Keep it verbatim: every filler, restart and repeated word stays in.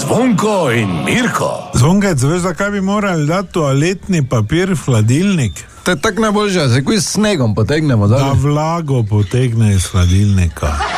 Zvonko in Mirko. Zvonkec, veš, zakaj bi morali dati toaletni papir v hladilnik? To je tako najboljše, se kuj s snegom potegnemo. Da vlago potegne iz hladilnika.